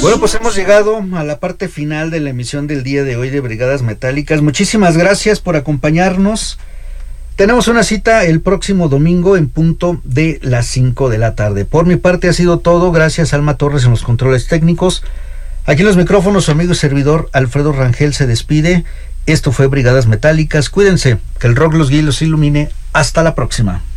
Bueno, pues hemos llegado a la parte final de la emisión del día de hoy de Brigadas Metálicas. Muchísimas gracias por acompañarnos. Tenemos una cita el próximo domingo en punto de las 5 de la tarde. Por mi parte ha sido todo. Gracias, Alma Torres, en los controles técnicos. Aquí en los micrófonos, su amigo y servidor Alfredo Rangel se despide. Esto fue Brigadas Metálicas. Cuídense, que el rock los guíe y los ilumine. Hasta la próxima.